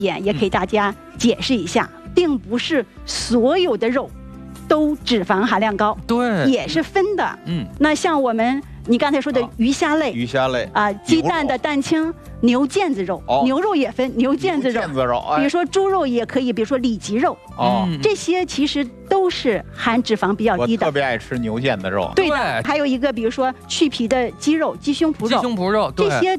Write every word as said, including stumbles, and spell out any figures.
也也给大家解释一下，并不是所有的肉都脂肪含量高， 对， 也是分的。 嗯， 那像我们你刚才说的鱼虾类， 鱼虾类啊，鸡蛋的蛋清、牛腱子肉， 哦牛肉也分牛腱子肉， 腱子肉，哎比如说猪肉也可以，比如说里脊肉， 哦， 嗯这些其实都是含脂肪比较我低的。 特别爱吃牛腱子肉。 对的， 对还有一个比如说去皮的鸡肉、鸡胸脯肉， 鸡胸脯肉，对这些